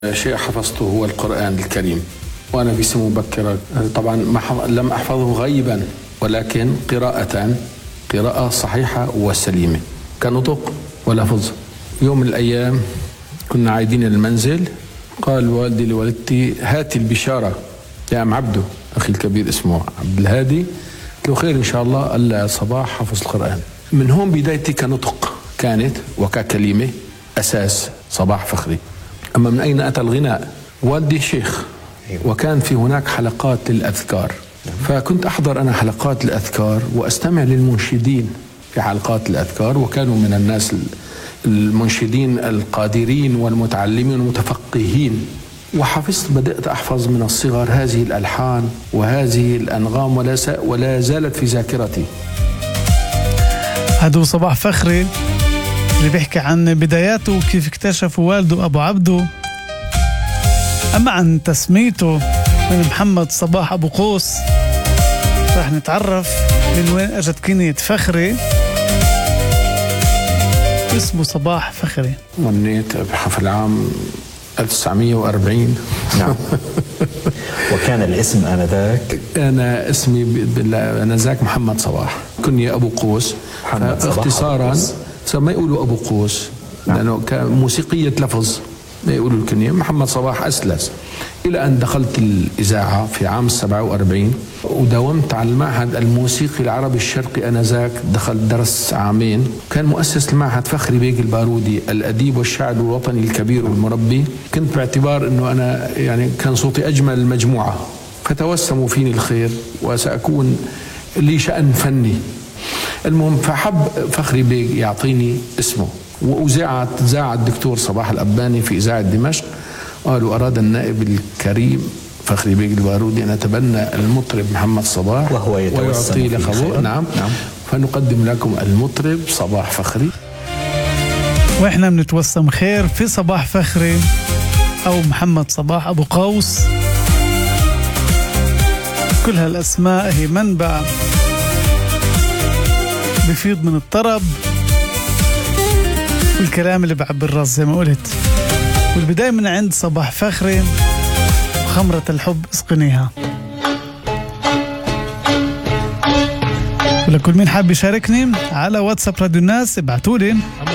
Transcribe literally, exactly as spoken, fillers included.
شيء حفظته هو القرآن الكريم، وأنا في سن مبكرة طبعا ما لم أحفظه غيبا، ولكن قراءة قراءة صحيحة وسليمة كنطق ولفظ. يوم من الأيام كنا عايدين المنزل، قال والدي لوالدتي هاتي البشارة يا أم عبده، أخي الكبير اسمه عبد الهادي. قلت له خير إن شاء الله. قال لي صباح حفظ القرآن. من هون بدايتي كنطق كانت وككلمة أساس صباح فخري. أما من أين أتى الغناء؟ والدي شيخ، وكان في هناك حلقات للأذكار، فكنت أحضر أنا حلقات الأذكار وأستمع للمنشدين في حلقات الأذكار، وكانوا من الناس المنشدين القادرين والمتعلمين والمتفقهين. وحفظت، بدأت أحفظ من الصغر هذه الألحان وهذه الأنغام، ولا, ولا زالت في ذاكرتي. هذا صباح فخري اللي بيحكي عن بداياته وكيف اكتشف والده أبو عبده. أما عن تسميته من محمد صباح أبو قوس راح نتعرف من وين أجت كنية فخري. اسمه صباح فخري. منيت بحفل عام ألف وتسعمية وأربعين. نعم. وكان الاسم آنذاك؟ أنا اسمي آنذاك محمد صباح، كني أبو قوس. اختصارا ما يقولوا أبو قوس، نعم. لأنه كموسيقية لفظ ما يقولوا الكنية محمد صباح أسلس. إلى أن دخلت الإذاعة في عام سبعة وأربعين، وداومت على المعهد الموسيقي العربي الشرقي آنذاك، دخلت درس عامين. كان مؤسس المعهد فخري بيك البارودي، الأديب والشاعر الوطني الكبير والمربي. كنت باعتبار أنه أنا يعني كان صوتي أجمل المجموعة، فتوسموا فيني الخير وسأكون لي شأن فني. المهم فحب فخري بيك يعطيني اسمه، وأذاعت ذاع الدكتور صباح الأباني في إذاعة دمشق، قالوا أراد النائب الكريم فخري بيك البارودي أن يتبنى المطرب محمد صباح وهو ويعطي لقبه. نعم. نعم. فنقدم لكم المطرب صباح فخري، وإحنا بنتوسم خير في صباح فخري أو محمد صباح أبو قوس. كل هالأسماء هي منبع بفيض من الطرب والكلام اللي بعبر الراس زي ما قلت. والبداية من عند صباح فخري، خمرة الحب اسقنيها. ولكل مين حاب يشاركني على واتساب راديو الناس ابعتولي